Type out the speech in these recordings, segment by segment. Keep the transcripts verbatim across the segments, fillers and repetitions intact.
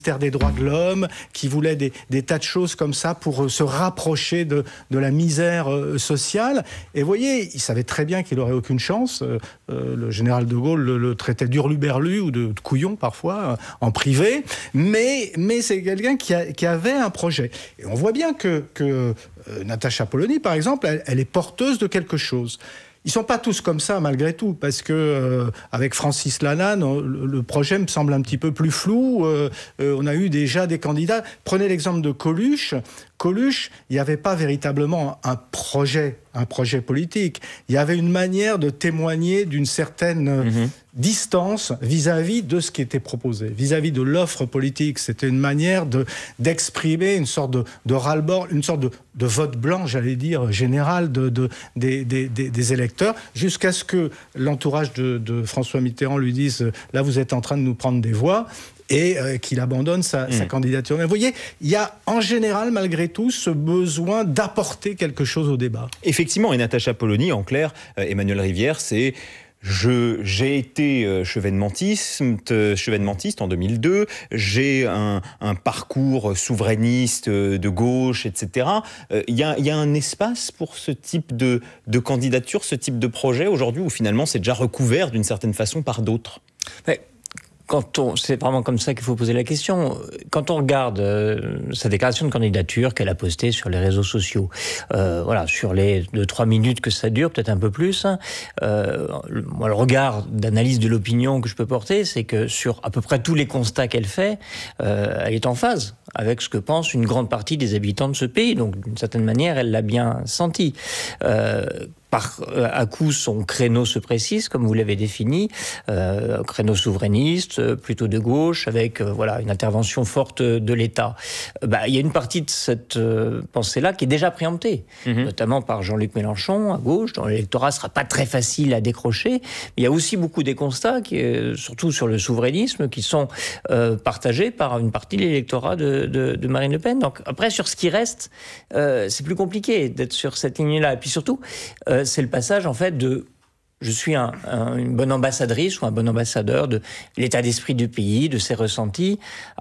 des droits de l'homme, qui voulait des, des tas de choses comme ça pour euh, se rapprocher de, de la misère euh, sociale. Et vous voyez, il savait très bien qu'il n'aurait aucune chance. Euh, euh, le général de Gaulle le, le traitait d'hurluberlu ou de, de couillon parfois, euh, en privé. Mais, mais c'est quelqu'un qui, a, qui avait un projet. Et on voit bien que, que euh, Natacha Polony, par exemple, elle, elle est porteuse de quelque chose. Ils ne sont pas tous comme ça, malgré tout, parce que euh, avec Francis Lalanne, le, le projet me semble un petit peu plus flou. Euh, euh, on a eu déjà des candidats. Prenez l'exemple de Coluche. Coluche, il n'y avait pas véritablement un projet, un projet politique. Il y avait une manière de témoigner d'une certaine mmh. distance vis-à-vis de ce qui était proposé, vis-à-vis de l'offre politique. C'était une manière de, d'exprimer une sorte de, de ras-le-bol, une sorte de, de vote blanc, j'allais dire, général de, de, des, des, des, des électeurs, jusqu'à ce que l'entourage de, de François Mitterrand lui dise « là, vous êtes en train de nous prendre des voix ». Et euh, qu'il abandonne sa, mmh. sa candidature. Mais vous voyez, il y a en général, malgré tout, ce besoin d'apporter quelque chose au débat. Effectivement, et Natacha Polony, en clair, euh, Emmanuel Rivière, c'est... Je, j'ai été euh, chevènementiste, euh, chevènementiste en deux mille deux, j'ai un, un parcours souverainiste euh, de gauche, et cetera. Il euh, y, y a un espace pour ce type de, de candidature, ce type de projet aujourd'hui, où finalement c'est déjà recouvert d'une certaine façon par d'autres. Mais... Quand on, c'est vraiment comme ça qu'il faut poser la question. Quand on regarde euh, sa déclaration de candidature qu'elle a postée sur les réseaux sociaux, euh, voilà, sur les deux trois minutes que ça dure, peut-être un peu plus, hein, euh, le, moi, le regard d'analyse de l'opinion que je peux porter, c'est que sur à peu près tous les constats qu'elle fait, euh, elle est en phase avec ce que pense une grande partie des habitants de ce pays. Donc, d'une certaine manière, elle l'a bien senti. Euh, Par à coup, son créneau se précise, comme vous l'avez défini, euh, créneau souverainiste, euh, plutôt de gauche, avec euh, voilà une intervention forte de l'État. Euh, bah, il y a une partie de cette euh, pensée-là qui est déjà préemptée, mmh. notamment par Jean-Luc Mélenchon à gauche, dont l'électorat sera pas très facile à décrocher. Mais il y a aussi beaucoup des constats, qui, euh, surtout sur le souverainisme, qui sont euh, partagés par une partie de l'électorat de, de, de Marine Le Pen. Donc après, sur ce qui reste, euh, c'est plus compliqué d'être sur cette ligne-là. Et puis surtout, euh, c'est le passage, en fait, de je suis un, un, une bonne ambassadrice ou un bon ambassadeur de l'état d'esprit du pays, de ses ressentis,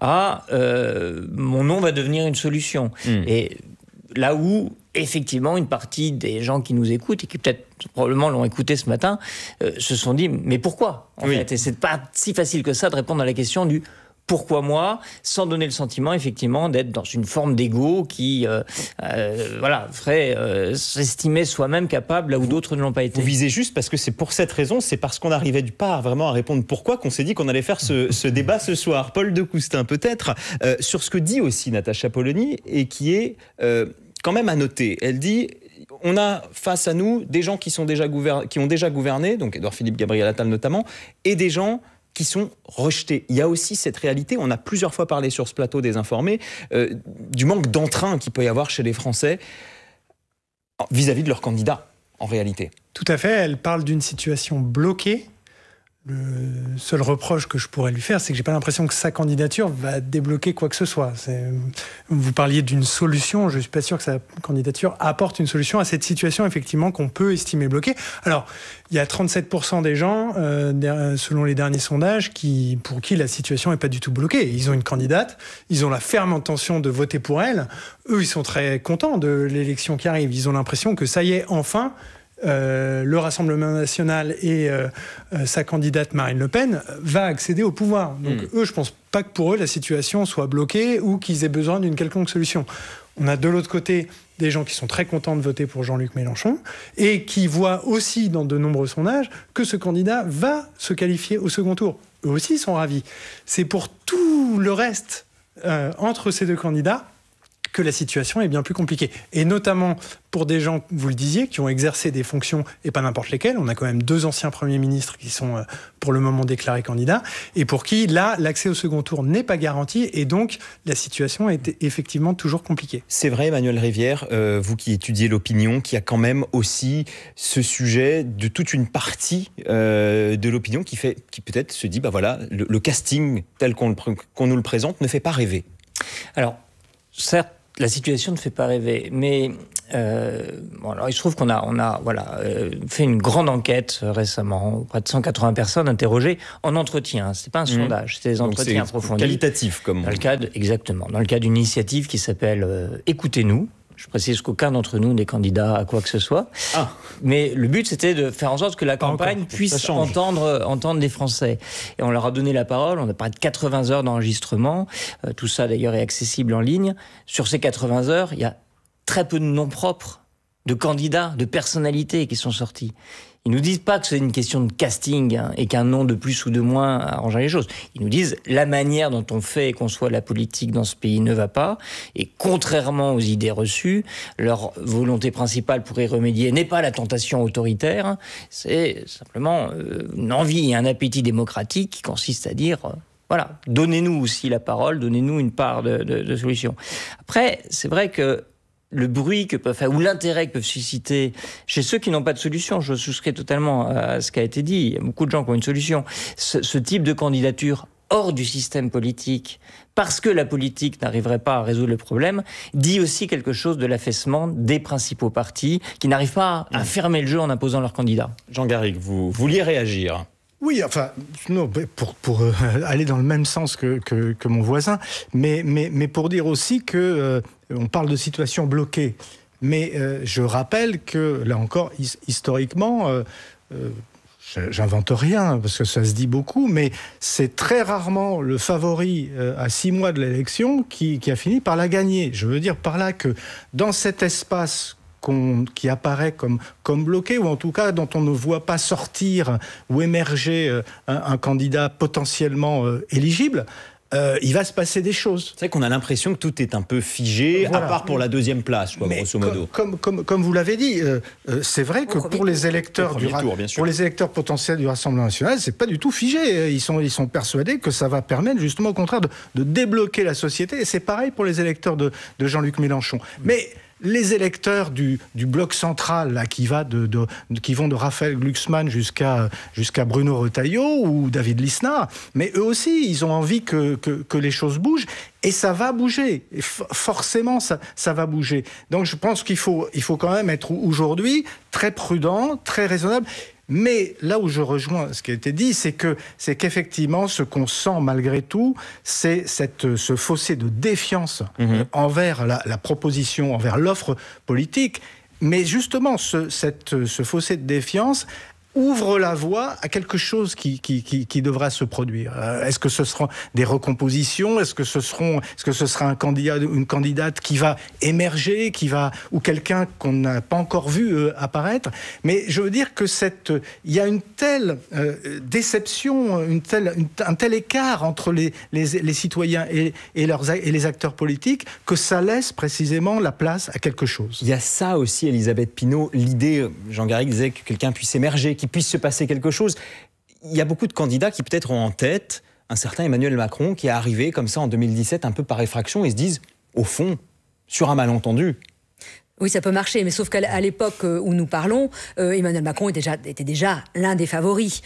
à euh, mon nom va devenir une solution. Mmh. Et là où, effectivement, une partie des gens qui nous écoutent et qui peut-être probablement l'ont écouté ce matin, euh, se sont dit, mais pourquoi en oui. fait ? Et c'est pas si facile que ça de répondre à la question du pourquoi moi, sans donner le sentiment effectivement d'être dans une forme d'ego qui euh, euh, voilà, ferait euh, s'estimer soi-même capable là où vous, d'autres ne l'ont pas été. Vous visez juste parce que c'est pour cette raison, c'est parce qu'on n'arrivait pas vraiment à répondre pourquoi qu'on s'est dit qu'on allait faire ce, ce débat ce soir. Paul de Coustin, peut-être, euh, sur ce que dit aussi Natacha Polony et qui est euh, quand même à noter. Elle dit... On a face à nous des gens qui, sont déjà gouver- qui ont déjà gouverné, donc Édouard Philippe, Gabriel Attal notamment, et des gens qui sont rejetés. Il y a aussi cette réalité, on a plusieurs fois parlé sur ce plateau des Informés, euh, du manque d'entrain qu'il peut y avoir chez les Français vis-à-vis de leurs candidats, en réalité. Tout à fait, elle parle d'une situation bloquée. Le seul reproche que je pourrais lui faire, c'est que j'ai pas l'impression que sa candidature va débloquer quoi que ce soit. C'est... Vous parliez d'une solution, je suis pas sûr que sa candidature apporte une solution à cette situation, effectivement, qu'on peut estimer bloquée. Alors, il y a trente-sept pour cent des gens, euh, selon les derniers sondages, qui, pour qui la situation est pas du tout bloquée. Ils ont une candidate, ils ont la ferme intention de voter pour elle. Eux, ils sont très contents de l'élection qui arrive. Ils ont l'impression que ça y est, enfin, Euh, le Rassemblement national et euh, euh, sa candidate Marine Le Pen va accéder au pouvoir. Donc mmh. eux, je pense pas que pour eux la situation soit bloquée ou qu'ils aient besoin d'une quelconque solution. On a de l'autre côté des gens qui sont très contents de voter pour Jean-Luc Mélenchon et qui voient aussi dans de nombreux sondages que ce candidat va se qualifier au second tour. Eux aussi sont ravis. C'est pour tout le reste euh, entre ces deux candidats que la situation est bien plus compliquée. Et notamment pour des gens, vous le disiez, qui ont exercé des fonctions, et pas n'importe lesquelles. On a quand même deux anciens premiers ministres qui sont euh, pour le moment déclarés candidats, et pour qui, là, l'accès au second tour n'est pas garanti, et donc la situation est effectivement toujours compliquée. C'est vrai, Emmanuel Rivière, euh, vous qui étudiez l'opinion, qui a quand même aussi ce sujet de toute une partie euh, de l'opinion qui, fait, qui peut-être se dit, bah voilà, le, le casting tel qu'on, le, qu'on nous le présente ne fait pas rêver. Alors, certes, La situation ne fait pas rêver, mais euh, bon, alors il se trouve qu'on a, on a voilà, euh, fait une grande enquête euh, récemment, près de cent quatre-vingts personnes interrogées en entretien. C'est pas un mmh. sondage, c'était des entretiens approfondis. Qualitatif, comme on dans le cadre, exactement, dans le cadre d'une initiative qui s'appelle euh, Écoutez-nous. Je précise qu'aucun d'entre nous n'est candidat à quoi que ce soit. Ah. Mais le but, c'était de faire en sorte que la campagne puisse entendre, entendre les Français. Et on leur a donné la parole. On a parlé de quatre-vingts heures d'enregistrement. Euh, tout ça, d'ailleurs, est accessible en ligne. Sur ces quatre-vingts heures, il y a très peu de noms propres, de candidats, de personnalités qui sont sortis. Ils nous disent pas que c'est une question de casting hein, et qu'un nom de plus ou de moins arrange les choses. Ils nous disent la manière dont on fait et conçoit la politique dans ce pays ne va pas. Et contrairement aux idées reçues, leur volonté principale pour y remédier n'est pas la tentation autoritaire. C'est simplement euh, une envie et un appétit démocratique qui consiste à dire... Euh, voilà, donnez-nous aussi la parole, donnez-nous une part de, de, de solution. Après, c'est vrai que le bruit que peuvent faire, ou l'intérêt que peuvent susciter chez ceux qui n'ont pas de solution, je souscris totalement à ce qui a été dit, il y a beaucoup de gens qui ont une solution, ce, ce type de candidature hors du système politique, parce que la politique n'arriverait pas à résoudre le problème, dit aussi quelque chose de l'affaissement des principaux partis qui n'arrivent pas à fermer le jeu en imposant leurs candidats. Jean Garrigue, vous vouliez réagir ? Oui, enfin, non, pour, pour euh, aller dans le même sens que, que, que mon voisin, mais, mais, mais pour dire aussi que euh, on parle de situation bloquée. Mais euh, je rappelle que, là encore, his- historiquement, euh, euh, j'invente rien, parce que ça se dit beaucoup, mais c'est très rarement le favori euh, à six mois de l'élection qui, qui a fini par la gagner. Je veux dire par là que dans cet espace Qu'on, qui apparaît comme, comme bloqué, ou en tout cas dont on ne voit pas sortir ou émerger euh, un, un candidat potentiellement euh, éligible, euh, il va se passer des choses. C'est vrai qu'on a l'impression que tout est un peu figé, voilà. À part pour la deuxième place, quoi, grosso modo. Comme, comme, comme vous l'avez dit, euh, euh, c'est vrai que pour les électeurs du tour, pour les électeurs potentiels du Rassemblement national, c'est pas du tout figé. Ils sont, ils sont persuadés que ça va permettre justement au contraire de, de débloquer la société. Et c'est pareil pour les électeurs de, de Jean-Luc Mélenchon. Mmh. Mais les électeurs du, du bloc central, là, qui, va de, de, de, qui vont de Raphaël Glucksmann jusqu'à, jusqu'à Bruno Retailleau ou David Lisnard, mais eux aussi, ils ont envie que, que, que les choses bougent. Et ça va bouger. Et f- forcément, ça, ça va bouger. Donc je pense qu'il faut, il faut quand même être aujourd'hui très prudent, très raisonnable. Mais là où je rejoins ce qui a été dit, c'est que c'est qu'effectivement, ce qu'on sent malgré tout, c'est cette, ce fossé de défiance mmh. envers la, la proposition, envers l'offre politique. Mais justement, ce, cette, ce fossé de défiance ouvre la voie à quelque chose qui, qui, qui, qui devra se produire. Euh, est-ce que ce seront des recompositions ? Est-ce que ce seront, est-ce que ce sera un candidat, une candidate qui va émerger, qui va, ou quelqu'un qu'on n'a pas encore vu euh, apparaître ? Mais je veux dire que cette, il y a une telle euh, déception, une telle, une, un tel écart entre les, les, les citoyens et, et, leurs, et les acteurs politiques que ça laisse précisément la place à quelque chose. Il y a ça aussi, Elisabeth Pinault, l'idée, Jean Garrigue disait que quelqu'un puisse émerger, qu'il puisse se passer quelque chose. Il y a beaucoup de candidats qui peut-être ont en tête un certain Emmanuel Macron qui est arrivé comme ça en deux mille dix-sept un peu par effraction et se disent, au fond, sur un malentendu, oui, ça peut marcher, mais sauf qu'à l'époque où nous parlons, euh, Emmanuel Macron était déjà, était déjà l'un des favoris.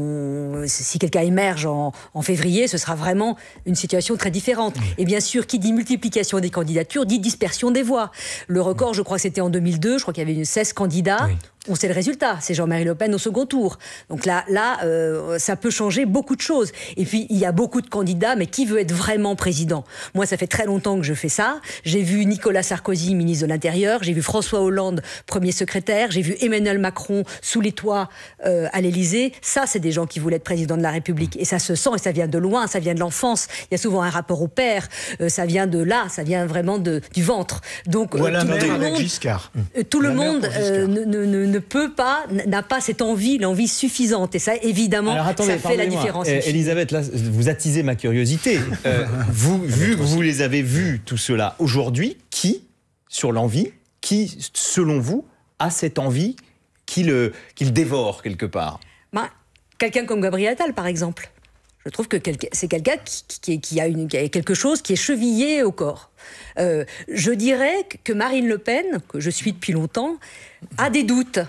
On, si quelqu'un émerge en, en février, ce sera vraiment une situation très différente. Et bien sûr, qui dit multiplication des candidatures, dit dispersion des voix. Le record, je crois que c'était en deux mille deux, je crois qu'il y avait seize candidats. Oui. On sait le résultat, c'est Jean-Marie Le Pen au second tour. Donc là, là euh, ça peut changer beaucoup de choses. Et puis, il y a beaucoup de candidats, mais qui veut être vraiment président ? Moi, ça fait très longtemps que je fais ça. J'ai vu Nicolas Sarkozy, ministre de l'Intérieur. J'ai vu François Hollande, premier secrétaire. J'ai vu Emmanuel Macron sous les toits euh, à l'Élysée. Ça, c'est des gens qui voulaient être président de la République. Et ça se sent, et ça vient de loin, ça vient de l'enfance. Il y a souvent un rapport au père. Euh, ça vient de là, ça vient vraiment de, du ventre. Donc, ou euh, tout, tout, le monde, Giscard. Euh, tout le monde euh, ne, ne, ne peut pas, n'a pas cette envie, l'envie suffisante. Et ça, évidemment, Alors, attendez, ça fait la différence. Euh, Elisabeth, là, vous attisez ma curiosité. Euh, vous, vu que vous les avez vus, tout cela, aujourd'hui, qui, sur l'envie, qui, selon vous, a cette envie qui le, qui le dévore quelque part ? Ben, quelqu'un comme Gabriel Attal, par exemple. Je trouve que c'est quelqu'un qui, qui, qui, a une, qui a quelque chose qui est chevillé au corps. Euh, je dirais que Marine Le Pen, que je suis depuis longtemps, a des doutes.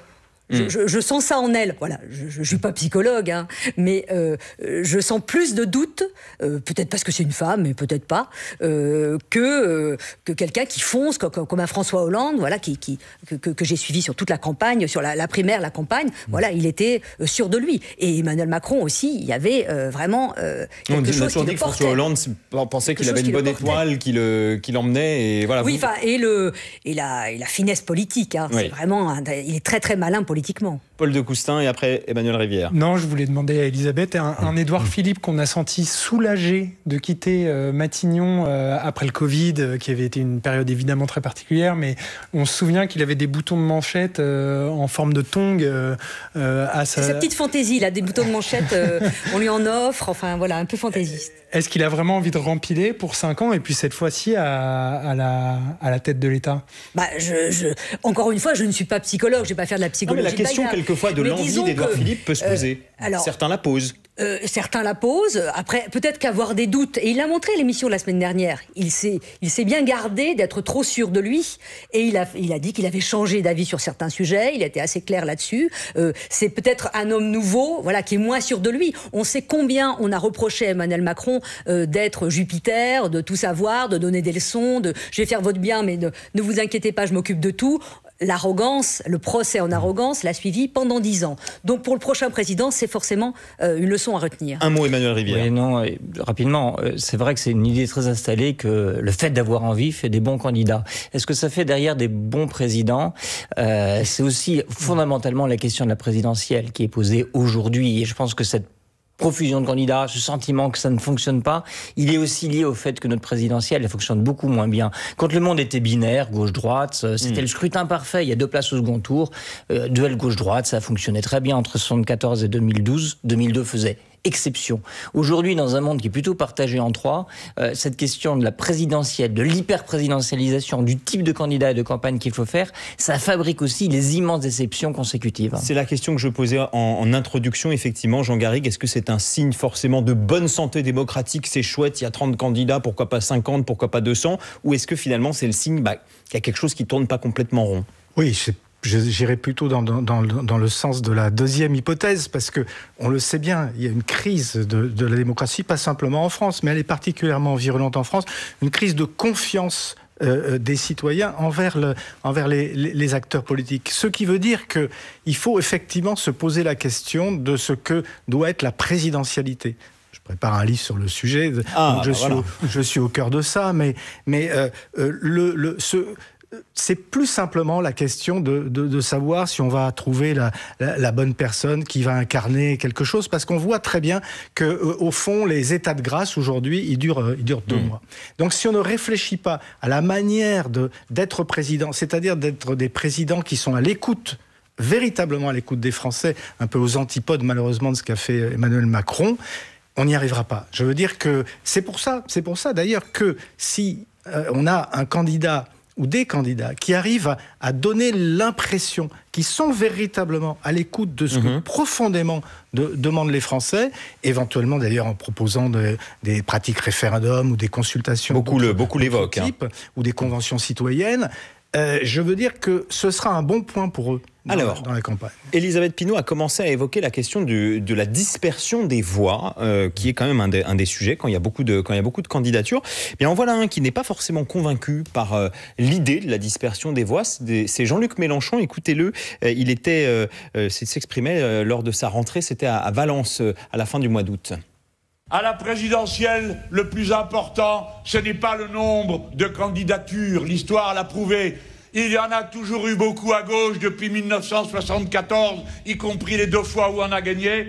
Je, je, je sens ça en elle. Voilà, je ne suis pas psychologue, hein, mais euh, je sens plus de doutes, euh, peut-être parce que c'est une femme, mais peut-être pas, euh, que, euh, que quelqu'un qui fonce, comme, comme un François Hollande, voilà, qui, qui, que, que, que j'ai suivi sur toute la campagne, sur la, la primaire, la campagne. Mmh. Voilà, il était euh, sûr de lui. Et Emmanuel Macron aussi, il y avait euh, vraiment euh, quelque on dit, chose on a toujours qui dit le que François Hollande pensait qu'il avait une bonne étoile qui le, qui l'emmenait. Et voilà, oui, vous... enfin, et, le, et, la, et la finesse politique. Hein, oui. C'est vraiment, un, il est très très malin politiquement. Paul de Coustin et après Emmanuel Rivière. Non, je voulais demander à Elisabeth un, un Édouard Philippe qu'on a senti soulagé de quitter euh, Matignon euh, après le Covid, euh, qui avait été une période évidemment très particulière, mais on se souvient qu'il avait des boutons de manchette euh, en forme de tongs euh, euh, à sa... C'est sa petite fantaisie, il a des boutons de manchette, euh, on lui en offre, enfin voilà, un peu fantaisiste. Est-ce qu'il a vraiment envie de rempiler pour cinq ans et puis cette fois-ci à, à, la, à la tête de l'État? Bah, je, je, encore une fois, je ne suis pas psychologue, je ne vais pas faire de la psychologie. Non, mais la question quelquefois de l'envie d'Édouard Philippe peut se poser. Euh, alors, certains la posent. Euh, certains la posent. Après, peut-être qu'avoir des doutes. Et il l'a montré à l'émission la semaine dernière. Il s'est, il s'est bien gardé d'être trop sûr de lui. Et il a, il a dit qu'il avait changé d'avis sur certains sujets. Il a été assez clair là-dessus. Euh, c'est peut-être un homme nouveau, voilà, qui est moins sûr de lui. On sait combien on a reproché à Emmanuel Macron euh, d'être Jupiter, de tout savoir, de donner des leçons, de je vais faire votre bien, mais de, ne vous inquiétez pas, je m'occupe de tout. L'arrogance, le procès en arrogance l'a suivi pendant dix ans. Donc pour le prochain président, c'est forcément euh, une leçon à retenir. Un mot, Emmanuel Rivière. Oui, non, rapidement, c'est vrai que c'est une idée très installée que le fait d'avoir envie fait des bons candidats. Est-ce que ça fait derrière des bons présidents? euh, C'est aussi fondamentalement la question de la présidentielle qui est posée aujourd'hui. Et je pense que cette profusion de candidats, ce sentiment que ça ne fonctionne pas, il est aussi lié au fait que notre présidentielle elle fonctionne beaucoup moins bien. Quand le monde était binaire, gauche-droite, c'était mmh. le scrutin parfait, il y a deux places au second tour, euh, duel gauche-droite, ça fonctionnait très bien entre soixante-quatorze et deux mille douze, deux mille deux faisait exception. Aujourd'hui, dans un monde qui est plutôt partagé en trois, euh, cette question de la présidentielle, de l'hyper-présidentialisation, du type de candidat et de campagne qu'il faut faire, ça fabrique aussi les immenses déceptions consécutives. C'est la question que je posais en, en introduction, effectivement, Jean Garrigue. Est-ce que c'est un signe forcément de bonne santé démocratique? C'est chouette, il y a trente candidats, pourquoi pas cinquante, pourquoi pas deux cents? Ou est-ce que finalement c'est le signe bah, qu'il y a quelque chose qui ne tourne pas complètement rond? Oui, c'est j'irais plutôt dans, dans, dans, dans le sens de la deuxième hypothèse, parce que on le sait bien, il y a une crise de, de la démocratie, pas simplement en France, mais elle est particulièrement virulente en France, une crise de confiance euh, des citoyens envers, le, envers les, les, les acteurs politiques. Ce qui veut dire qu'il faut effectivement se poser la question de ce que doit être la présidentialité. Je prépare un livre sur le sujet, ah, donc je, bah suis voilà. au, je suis au cœur de ça, mais, mais euh, euh, le, le, ce... c'est plus simplement la question de, de, de savoir si on va trouver la, la, la bonne personne qui va incarner quelque chose, parce qu'on voit très bien que, euh, au fond, les états de grâce aujourd'hui, ils durent, euh, ils durent deux mmh. mois. Donc, si on ne réfléchit pas à la manière de, d'être président, c'est-à-dire d'être des présidents qui sont à l'écoute, véritablement à l'écoute des Français, un peu aux antipodes malheureusement de ce qu'a fait Emmanuel Macron, on n'y arrivera pas. Je veux dire que c'est pour ça, c'est pour ça d'ailleurs que si euh, on a un candidat ou des candidats qui arrivent à, à donner l'impression qu'ils sont véritablement à l'écoute de ce mmh. que profondément de, demandent les Français, éventuellement d'ailleurs en proposant de, des pratiques référendum ou des consultations beaucoup, le, beaucoup l'évoquent, type, hein. ou des conventions citoyennes, euh, je veux dire que ce sera un bon point pour eux. Dans, Alors, dans la campagne. Elisabeth Pinault a commencé à évoquer la question du, de la dispersion des voix, euh, qui est quand même un des, un des sujets quand il y a beaucoup de, quand il y a beaucoup de candidatures. Bien, en voilà un qui n'est pas forcément convaincu par euh, l'idée de la dispersion des voix. C'est, c'est Jean-Luc Mélenchon. Écoutez-le. Euh, il était, euh, euh, s'exprimait euh, lors de sa rentrée. C'était à, à Valence euh, à la fin du mois d'août. À la présidentielle, le plus important, ce n'est pas le nombre de candidatures. L'histoire l'a prouvé. Il y en a toujours eu beaucoup à gauche depuis mille neuf cent soixante-quatorze, y compris les deux fois où on a gagné.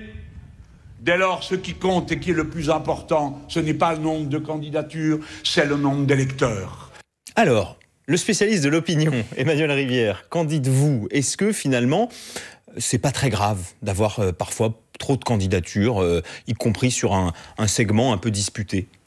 Dès lors, ce qui compte et qui est le plus important, ce n'est pas le nombre de candidatures, c'est le nombre d'électeurs. Alors, le spécialiste de l'opinion, Emmanuel Rivière, qu'en dites-vous? Est-ce que finalement, c'est pas très grave d'avoir euh, parfois trop de candidatures, euh, y compris sur un, un segment un peu disputé?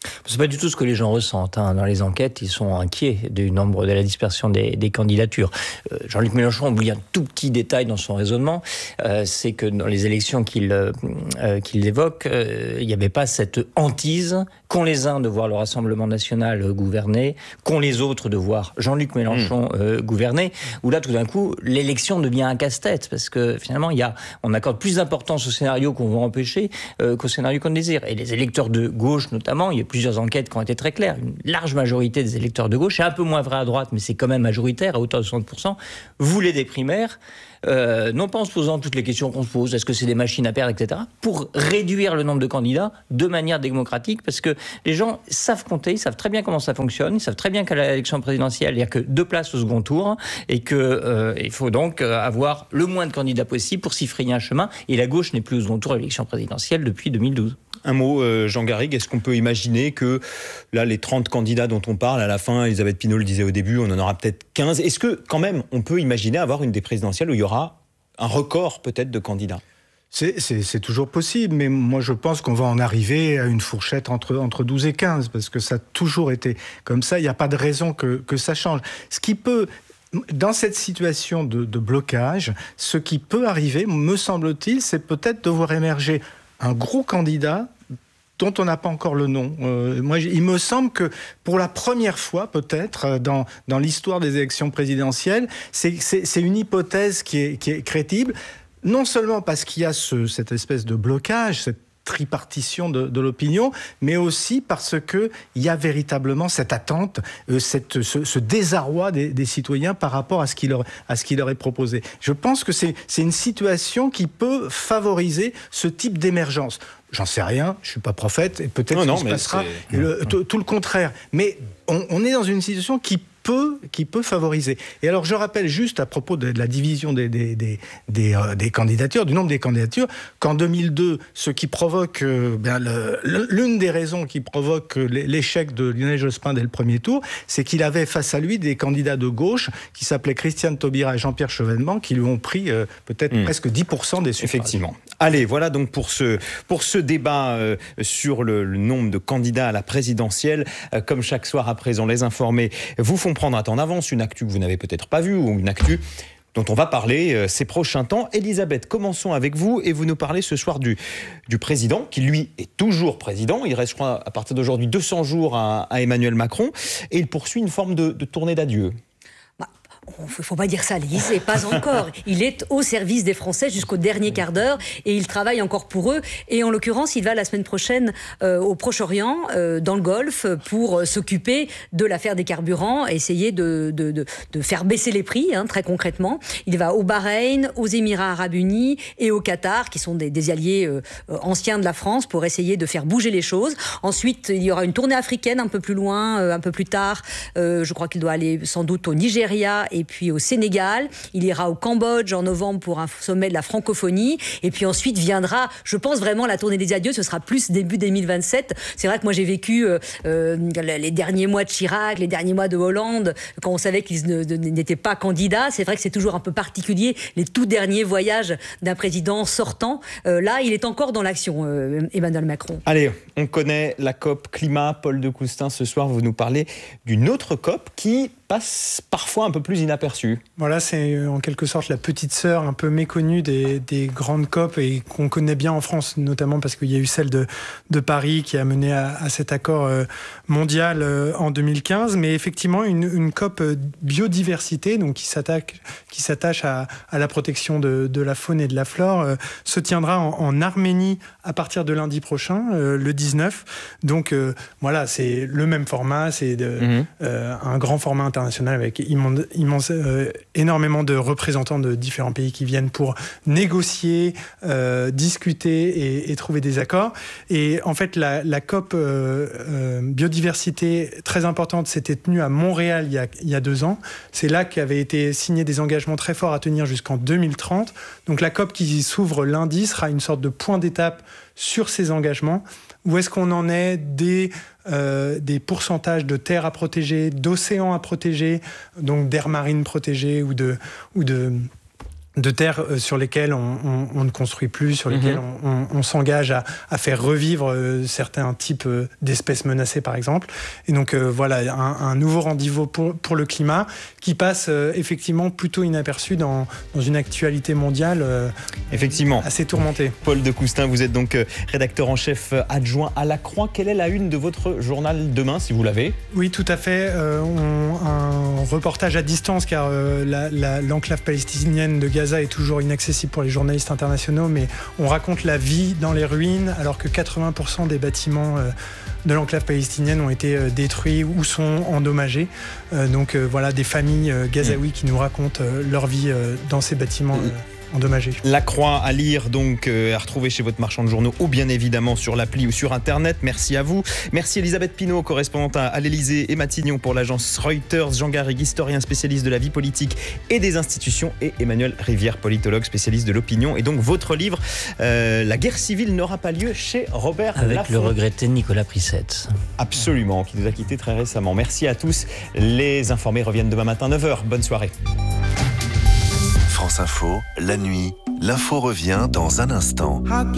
C'est pas du tout ce que les gens ressentent. Hein. Dans les enquêtes, ils sont inquiets du nombre, de la dispersion des, des candidatures. Euh, Jean-Luc Mélenchon oublie un tout petit détail dans son raisonnement, euh, c'est que dans les élections qu'il, euh, qu'il évoque, euh, il n'y avait pas cette hantise qu'ont les uns de voir le Rassemblement national gouverner, qu'ont les autres de voir Jean-Luc Mélenchon mmh. euh, gouverner, où là, tout d'un coup, l'élection devient un casse-tête, parce que finalement, il y a, on accorde plus d'importance au scénario qu'on veut empêcher euh, qu'au scénario qu'on désire. Et les électeurs de gauche, notamment, il y a plusieurs enquêtes qui ont été très claires. Une large majorité des électeurs de gauche, c'est un peu moins vrai à droite, mais c'est quand même majoritaire, à hauteur de soixante pour cent, voulaient des primaires, euh, non pas en se posant toutes les questions qu'on se pose, est-ce que c'est des machines à perdre, et cetera, pour réduire le nombre de candidats de manière démocratique, parce que les gens savent compter, ils savent très bien comment ça fonctionne, ils savent très bien qu'à l'élection présidentielle, il n'y a que deux places au second tour, et qu'il euh, faut donc avoir le moins de candidats possible pour s'y frayer un chemin, et la gauche n'est plus au second tour à l'élection présidentielle depuis deux mille douze. Un mot, euh, Jean Garrigue, est-ce qu'on peut imaginer que là, les trente candidats dont on parle, à la fin, Elisabeth Pinault le disait au début, on en aura peut-être quinze. Est-ce que, quand même, on peut imaginer avoir une des présidentielles où il y aura un record, peut-être, de candidats ? C'est, c'est, c'est toujours possible, mais moi je pense qu'on va en arriver à une fourchette entre, entre douze et quinze, parce que ça a toujours été comme ça, il n'y a pas de raison que, que ça change. Ce qui peut... Dans cette situation de, de blocage, ce qui peut arriver, me semble-t-il, c'est peut-être de voir émerger un gros candidat dont on n'a pas encore le nom. Euh, moi, il me semble que pour la première fois, peut-être, dans, dans l'histoire des élections présidentielles, c'est, c'est, c'est une hypothèse qui est, qui est crédible, non seulement parce qu'il y a ce, cette espèce de blocage, cette tripartition de, de l'opinion, mais aussi parce qu'il y a véritablement cette attente, euh, cette, ce, ce désarroi des, des citoyens par rapport à ce qui leur, à ce qui leur est proposé. Je pense que c'est, c'est une situation qui peut favoriser ce type d'émergence. J'en sais rien, je ne suis pas prophète, et peut-être qu'il se passera le, tout, tout le contraire. Mais on, on est dans une situation qui peut, qui peut favoriser. Et alors, je rappelle juste à propos de, de la division des, des, des, des, euh, des candidatures, du nombre des candidatures, qu'en deux mille deux, ce qui provoque, euh, bien, le, l'une des raisons qui provoque l'échec de Lionel Jospin dès le premier tour, c'est qu'il avait face à lui des candidats de gauche qui s'appelaient Christiane Taubira et Jean-Pierre Chevènement, qui lui ont pris euh, peut-être mmh. presque dix pour cent des suffrages. Effectivement. Allez, voilà donc pour ce, pour ce débat euh, sur le, le nombre de candidats à la présidentielle. Euh, comme chaque soir à présent, les informés vous font prendre un temps d'avance, une actu que vous n'avez peut-être pas vue ou une actu dont on va parler euh, ces prochains temps. Elisabeth, commençons avec vous et vous nous parlez ce soir du, du président, qui lui est toujours président. Il reste, je crois, à partir d'aujourd'hui deux cents jours à, à Emmanuel Macron et il poursuit une forme de, de tournée d'adieu. Il ne faut pas dire ça, l'Élysée, pas encore. Il est au service des Français jusqu'au dernier quart d'heure et il travaille encore pour eux. Et en l'occurrence, il va la semaine prochaine euh, au Proche-Orient, euh, dans le Golfe, pour euh, s'occuper de l'affaire des carburants, essayer de, de, de, de faire baisser les prix, hein, très concrètement. Il va au Bahreïn, aux Émirats Arabes Unis et au Qatar, qui sont des, des alliés euh, anciens de la France, pour essayer de faire bouger les choses. Ensuite, il y aura une tournée africaine un peu plus loin, euh, un peu plus tard. Euh, je crois qu'il doit aller sans doute au Nigeria et puis au Sénégal. Il ira au Cambodge en novembre pour un sommet de la francophonie. Et puis ensuite viendra, je pense vraiment, la tournée des adieux. Ce sera plus début deux mille vingt-sept. C'est vrai que moi j'ai vécu euh, euh, les derniers mois de Chirac, les derniers mois de Hollande, quand on savait qu'ils ne, de, n'étaient pas candidats. C'est vrai que c'est toujours un peu particulier, les tout derniers voyages d'un président sortant. Euh, là, il est encore dans l'action, euh, Emmanuel Macron. Allez, on connaît la COP climat. Paul de Coustin, ce soir, vous nous parlez d'une autre COP qui passe parfois un peu plus inaperçue. Voilà, c'est en quelque sorte la petite sœur un peu méconnue des, des grandes COP et qu'on connaît bien en France, notamment parce qu'il y a eu celle de, de Paris qui a mené à, à cet accord mondial en deux mille quinze. Mais effectivement, une, une COP biodiversité, donc qui s'attaque, qui s'attache à, à la protection de, de la faune et de la flore, euh, se tiendra en, en Arménie à partir de lundi prochain, euh, le dix-neuf. Donc euh, voilà, c'est le même format, c'est de, mmh. euh, un grand format international avec immense, immense, euh, énormément de représentants de différents pays qui viennent pour négocier, euh, discuter et, et trouver des accords. Et en fait, la, la COP euh, euh, biodiversité très importante s'était tenue à Montréal il y a, il y a deux ans. C'est là qu'avaient été signés des engagements très forts à tenir jusqu'en deux mille trente. Donc la COP qui s'ouvre lundi sera une sorte de point d'étape sur ces engagements. Où est-ce qu'on en est des, euh, des pourcentages de terres à protéger, d'océans à protéger, donc d'aires marines protégées ou de, ou de, de terres sur lesquelles on, on, on ne construit plus, sur lesquelles mmh. on, on, on s'engage à, à faire revivre euh, certains types euh, d'espèces menacées, par exemple. Et donc euh, voilà, un, un nouveau rendez-vous pour, pour le climat qui passe euh, effectivement plutôt inaperçu dans, dans une actualité mondiale euh, effectivement assez tourmentée. Paul de Coustin, vous êtes donc rédacteur en chef adjoint à La Croix. Quelle est la une de votre journal demain, si vous l'avez ? Oui, tout à fait. Euh, on, un reportage à distance, car euh, la, la, l'enclave palestinienne de Gaza est toujours inaccessible pour les journalistes internationaux, mais on raconte la vie dans les ruines alors que quatre-vingts pour cent des bâtiments euh, de l'enclave palestinienne ont été euh, détruits ou sont endommagés. Euh, donc euh, voilà, des familles euh, gazaouis qui nous racontent euh, leur vie euh, dans ces bâtiments euh, endommagés. La Croix à lire, donc euh, à retrouver chez votre marchand de journaux ou bien évidemment sur l'appli ou sur Internet. Merci à vous. Merci Elisabeth Pinault, correspondante à, à l'Élysée et Matignon pour l'agence Reuters, Jean Garrigue, historien spécialiste de la vie politique et des institutions, et Emmanuel Rivière, politologue spécialiste de l'opinion. Et donc votre livre, euh, La guerre civile n'aura pas lieu, chez Robert Avec Laffont. le regretté Nicolas Prissette. Absolument, qui nous a quittés très récemment. Merci à tous. Les informés reviennent demain matin neuf heures. Bonne soirée. France Info, la nuit, l'info revient dans un instant.